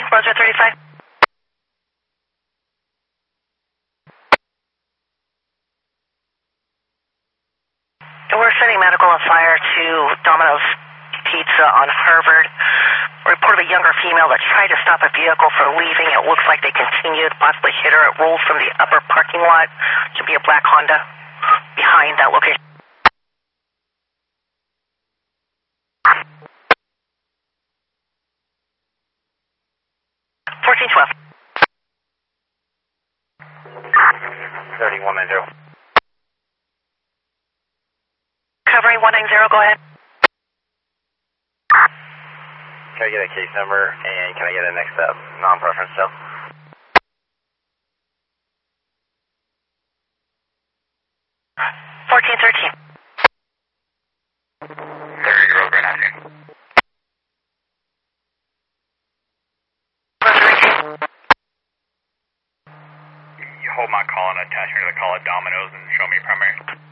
Roger 35. We're sending medical and fire to Domino's Pizza on Harvard. A report of a younger female that tried to stop a vehicle from leaving. It looks like they continued, possibly hit her. It rolled from the upper parking lot. Should be a black Honda behind that location. Fourteen 12. 3190. Covering 190, go ahead. Can I get a case number and can I get a next step? Non-preference still. 1413. 30-year-old Grand Avenue. You hold my call and attach me to the call at Domino's and show me primary.